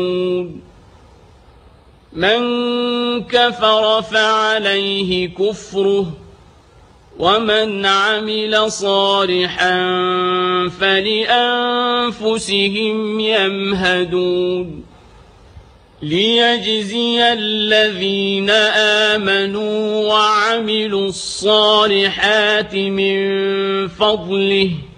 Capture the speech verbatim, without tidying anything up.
من كفر فعليه كفره ومن عمل صالحا فلأنفسهم يمهدون ليجزي الذين آمنوا وعملوا الصالحات من فضله